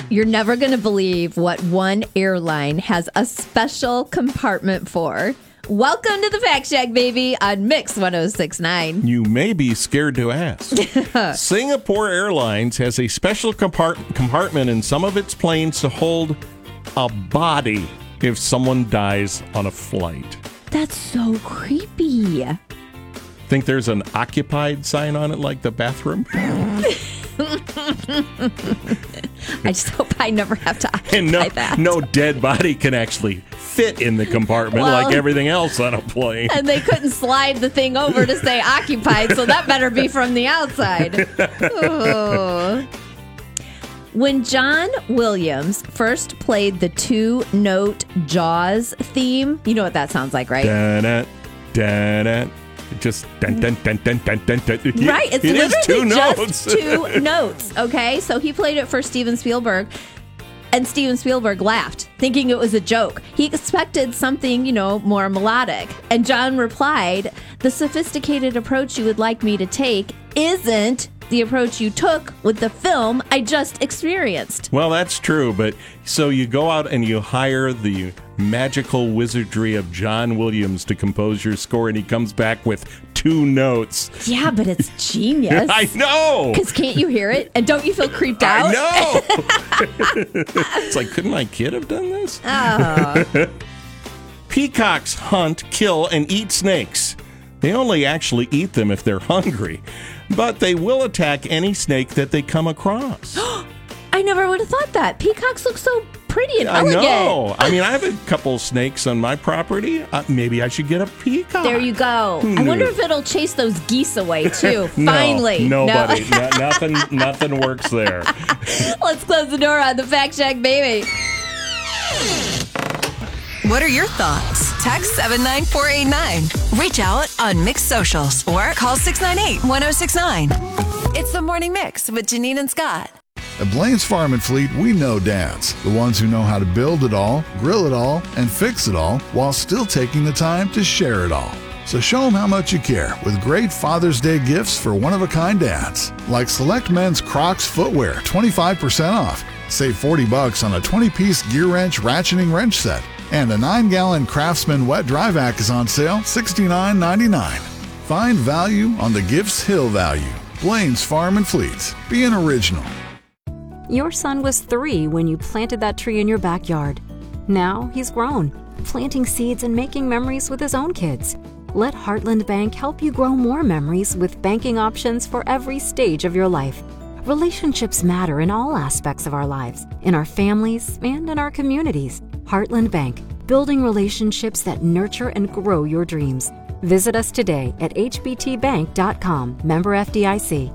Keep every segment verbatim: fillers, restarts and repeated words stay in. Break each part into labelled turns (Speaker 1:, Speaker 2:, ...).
Speaker 1: You're never going to believe what one airline has a special compartment for. Welcome to the Fact Shack, baby, on Mix one oh six point nine.
Speaker 2: You may be scared to ask. Singapore Airlines has a special compart- compartment in some of its planes to hold a body if someone dies on a flight.
Speaker 1: That's so creepy.
Speaker 2: Think there's an occupied sign on it like the bathroom?
Speaker 1: I just hope I never have to occupy
Speaker 2: And no,
Speaker 1: that.
Speaker 2: no dead body can actually fit in the compartment
Speaker 1: Well,
Speaker 2: like everything else on a plane.
Speaker 1: And they couldn't slide the thing over to stay occupied, so that better be from the outside. Oh. When John Williams first played the two-note Jaws theme, you know what that sounds like, right?
Speaker 2: Da-da, da-da. Just dun, dun, dun, dun, dun, dun, dun.
Speaker 1: Right, it's
Speaker 2: it
Speaker 1: literally
Speaker 2: is two
Speaker 1: just
Speaker 2: notes.
Speaker 1: two notes, okay? So he played it for Steven Spielberg, and Steven Spielberg laughed, thinking it was a joke. He expected something, you know, more melodic. And John replied, "The sophisticated approach you would like me to take isn't the approach you took with the film I just experienced."
Speaker 2: Well, that's true, but so you go out and you hire the magical wizardry of John Williams to compose your score, and he comes back with two notes.
Speaker 1: Yeah, but it's genius.
Speaker 2: I know!
Speaker 1: Because can't you hear it? And don't you feel creeped out?
Speaker 2: I know! It's like, couldn't my kid have done this?
Speaker 1: Oh.
Speaker 2: Peacocks hunt, kill, and eat snakes. They only actually eat them if they're hungry, but they will attack any snake that they come across.
Speaker 1: I never would have thought that. Peacocks look so pretty and elegant.
Speaker 2: I know. I mean, I have a couple snakes on my property. Uh, maybe I should get a peacock.
Speaker 1: There you go.
Speaker 2: Who
Speaker 1: I
Speaker 2: knew?
Speaker 1: wonder if it'll chase those geese away, too.
Speaker 2: No,
Speaker 1: Finally.
Speaker 2: nobody.
Speaker 1: No.
Speaker 2: No, nothing, nothing works there.
Speaker 1: Let's close the door on the Fact Shack, baby.
Speaker 3: What are your thoughts? Text seven nine four eight nine. Reach out on Mix Socials or call six nine eight, one oh six nine. It's the Morning Mix with Janine and Scott.
Speaker 4: At Blaine's Farm and Fleet, we know dads, the ones who know how to build it all, grill it all, and fix it all while still taking the time to share it all. So show them how much you care with great Father's Day gifts for one-of-a-kind dads, like select men's Crocs footwear, twenty-five percent off. Save forty bucks on a twenty-piece gear wrench ratcheting wrench set. And a nine-gallon Craftsman wet dry vac is on sale, sixty-nine ninety-nine. Find value on the Gifts Hill value. Blaine's Farm and Fleet. Be an original.
Speaker 5: Your son was three when you planted that tree in your backyard. Now he's grown, planting seeds and making memories with his own kids. Let Heartland Bank help you grow more memories with banking options for every stage of your life. Relationships matter in all aspects of our lives, in our families and in our communities. Heartland Bank, building relationships that nurture and grow your dreams. Visit us today at h b t bank dot com, member F D I C.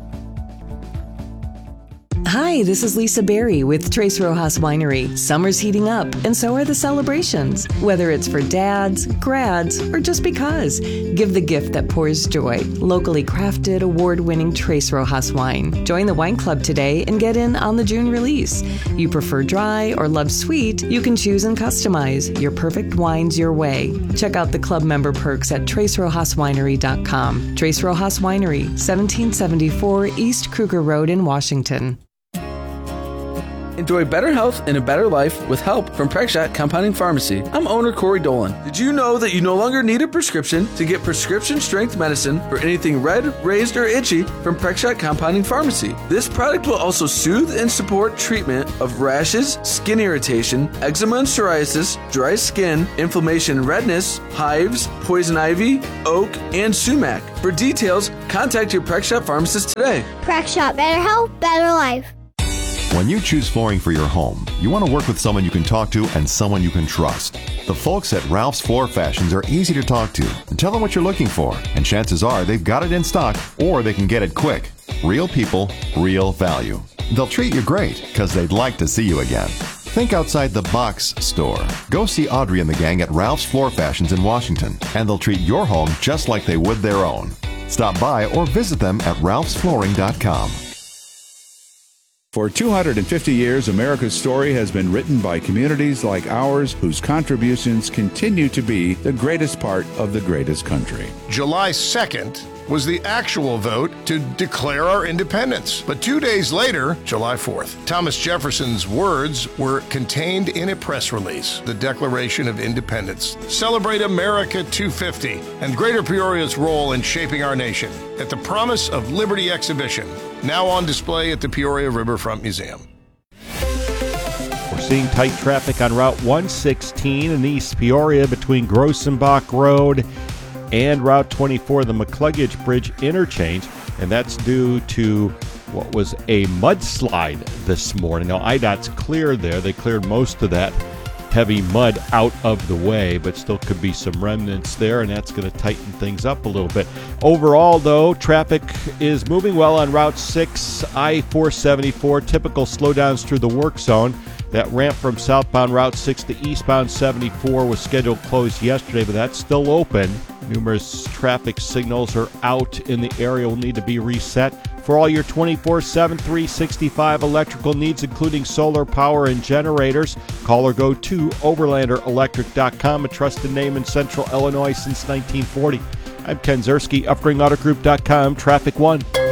Speaker 6: Hi, this is Lisa Berry with Tres Rojas Winery. Summer's heating up, and so are the celebrations. Whether it's for dads, grads, or just because, give the gift that pours joy. Locally crafted, award-winning Tres Rojas wine. Join the wine club today and get in on the June release. You prefer dry or love sweet? You can choose and customize your perfect wines your way. Check out the club member perks at tres rojas winery dot com. Tres Rojas Winery, seventeen seventy-four East Kruger Road in Washington.
Speaker 7: Enjoy better health and a better life with help from Prexshot Compounding Pharmacy. I'm owner Corey Dolan. Did you know that you no longer need a prescription to get prescription strength medicine for anything red, raised, or itchy from Prexshot Compounding Pharmacy? This product will also soothe and support treatment of rashes, skin irritation, eczema and psoriasis, dry skin, inflammation and redness, hives, poison ivy, oak, and sumac. For details, contact your Prexshot pharmacist today.
Speaker 8: Prexshot, better health, better life.
Speaker 9: When you choose flooring for your home, you want to work with someone you can talk to and someone you can trust. The folks at Ralph's Floor Fashions are easy to talk to. Tell them what you're looking for, and chances are they've got it in stock or they can get it quick. Real people, real value. They'll treat you great because they'd like to see you again. Think outside the box store. Go see Audrey and the gang at Ralph's Floor Fashions in Washington, and they'll treat your home just like they would their own. Stop by or visit them at ralphs flooring dot com.
Speaker 10: For two hundred fifty years, America's story has been written by communities like ours whose contributions continue to be the greatest part of the greatest country.
Speaker 11: July second was the actual vote to declare our independence. But two days later, July fourth, Thomas Jefferson's words were contained in a press release, the Declaration of Independence. Celebrate America two fifty and Greater Peoria's role in shaping our nation at the Promise of Liberty exhibition, now on display at the Peoria Riverfront Museum.
Speaker 12: We're seeing tight traffic on Route one sixteen in East Peoria between Grossenbach Road and Route twenty-four, the McCluggage Bridge interchange, and that's due to what was a mudslide this morning. Now, I DOT's clear there. They cleared most of that heavy mud out of the way, but still could be some remnants there, and that's going to tighten things up a little bit. Overall, though, traffic is moving well on Route six, I four seventy-four, typical slowdowns through the work zone. That ramp from southbound Route six to eastbound seventy-four was scheduled closed yesterday, but that's still open. Numerous traffic signals are out in the area, will need to be reset. For all your twenty-four seven, three sixty-five electrical needs, including solar power and generators, call or go to overlander electric dot com, a trusted name in Central Illinois since nineteen forty. I'm Ken Zerski, Upring Auto Group dot com, Traffic One.